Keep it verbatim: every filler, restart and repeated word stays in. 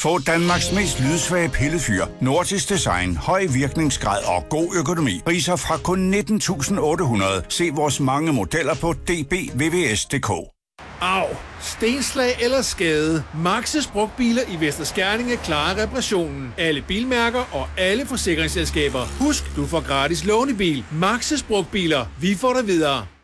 Få Danmarks mest lydsvage pillefyr, nordisk design, høj virkningsgrad og god økonomi. Priser fra kun nitten tusind otte hundrede. Se vores mange modeller på d b v v s punktum d k. Au! Stenslag eller skade. Maxes Brugtbiler i Vester Skerninge klarer reparationen. Alle bilmærker og alle forsikringsselskaber. Husk, du får gratis lånebil. Maxes Brugtbiler. Vi får dig videre.